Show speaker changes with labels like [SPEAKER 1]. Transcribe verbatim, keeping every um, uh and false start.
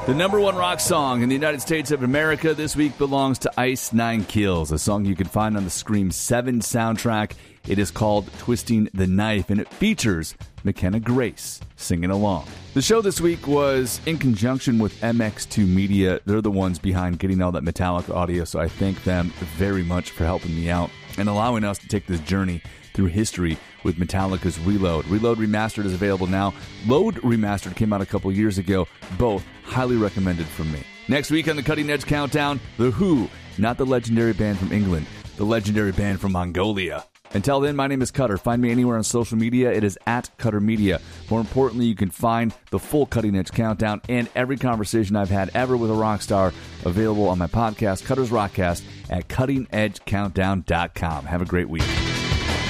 [SPEAKER 1] The number one rock song in the United States of America this week belongs to Ice Nine Kills, a song you can find on the Scream seven soundtrack. It is called Twisting the Knife, and it features McKenna Grace singing along. The show this week was in conjunction with M X two Media. They're the ones behind getting all that Metallica audio, so I thank them very much for helping me out and allowing us to take this journey through history with Metallica's Reload. Reload Remastered is available now. Load Remastered came out a couple years ago. Both highly recommended from me. Next week on the Cutting Edge Countdown, The Who, not the legendary band from England, the legendary band from Mongolia. Until then, my name is Cutter. Find me anywhere on social media. It is at Cutter Media. More importantly, you can find the full Cutting Edge Countdown and every conversation I've had ever with a rock star available on my podcast, Cutter's Rockcast, at cutting edge countdown dot com. Have a great week.